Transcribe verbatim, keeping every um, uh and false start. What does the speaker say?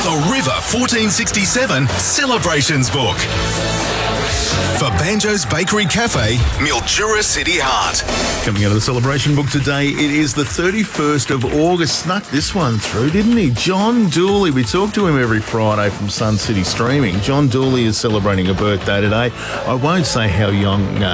The River fourteen sixty-seven Celebrations Book. For Banjo's Bakery Cafe, Mildura City Heart. Coming out of the celebration book today, it is the thirty-first of August. Snuck this one through, didn't he? John Dooley. We talk to him every Friday from Sun City Streaming. John Dooley is celebrating a birthday today. I won't say how young uh,